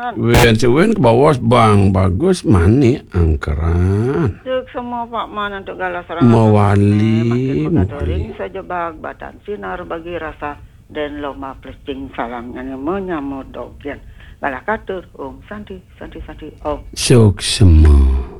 Wen ke bawah bang bagus mani angkeran. Cek semua Pak Man untuk galas Mawali. Makin ring saja bag batan sinar bagi rasa dan loma plecing salam nyanyi menyamut dogian. Galakatur Santi Om. Sok semua.